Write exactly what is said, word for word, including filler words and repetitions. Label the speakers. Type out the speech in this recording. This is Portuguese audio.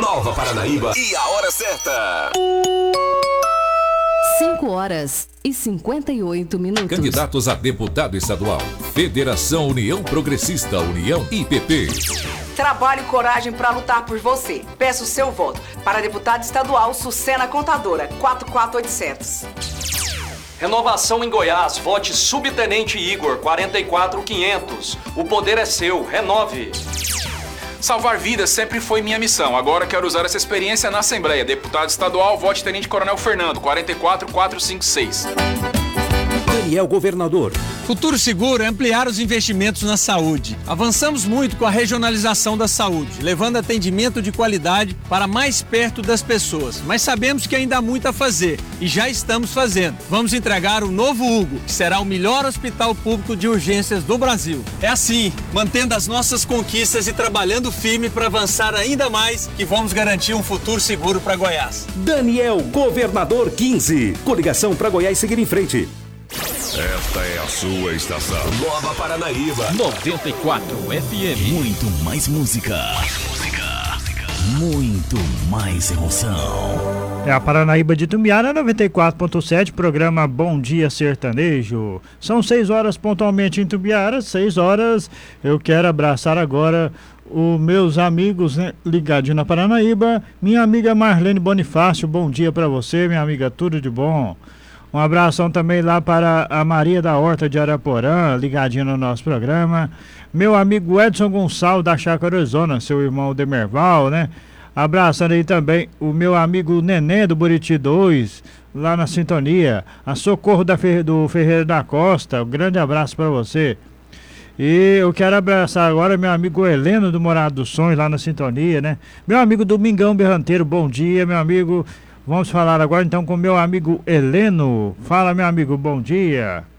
Speaker 1: Nova Paranaíba e a hora certa.
Speaker 2: cinco horas e cinquenta e oito minutos.
Speaker 3: Candidatos a deputado estadual. Federação União Progressista, União I P P.
Speaker 4: Trabalho e coragem para lutar por você. Peço o seu voto para deputado estadual Sucena Contadora, quatro quatro oito zero zero.
Speaker 5: Renovação em Goiás, vote Subtenente Igor, quarenta e quatro quinhentos. O poder é seu, renove.
Speaker 6: Salvar vidas sempre foi minha missão. Agora quero usar essa experiência na Assembleia. Deputado estadual, vote Tenente Coronel Fernando, quarenta e quatro quatrocentos e cinquenta e seis.
Speaker 1: Daniel Governador.
Speaker 7: Futuro Seguro é ampliar os investimentos na saúde. Avançamos muito com a regionalização da saúde, levando atendimento de qualidade para mais perto das pessoas. Mas sabemos que ainda há muito a fazer e já estamos fazendo. Vamos entregar o novo Hugo, que será o melhor hospital público de urgências do Brasil. É assim, mantendo as nossas conquistas e trabalhando firme para avançar ainda mais, que vamos garantir um futuro seguro para Goiás.
Speaker 1: Daniel Governador quinze. Coligação para Goiás seguir em frente.
Speaker 8: Esta é a sua estação.
Speaker 1: Nova Paranaíba.
Speaker 9: noventa e quatro F M.
Speaker 10: Muito mais música.
Speaker 9: Mais música.
Speaker 10: Muito mais emoção.
Speaker 11: É a Paranaíba de Itumbiara, noventa e quatro ponto sete, programa Bom Dia Sertanejo. São seis horas pontualmente em Itumbiara, seis horas. Eu quero abraçar agora os meus amigos, né, ligadinho na Paranaíba. Minha amiga Marlene Bonifácio, bom dia pra você, minha amiga, tudo de bom. Um abração também lá para a Maria da Horta de Araporã, ligadinho no nosso programa. Meu amigo Edson Gonçalves da Chácara Arizona, seu irmão Demerval, né? Abraçando aí também o meu amigo Nenê do Buriti dois, lá na sintonia. A Socorro da Ferre, do Ferreira da Costa, um grande abraço para você. E eu quero abraçar agora meu amigo Heleno do Morado dos Sonhos, lá na sintonia, né? Meu amigo Domingão Berranteiro, bom dia, meu amigo. Vamos falar agora então com meu amigo Heleno. Fala, meu amigo, bom dia.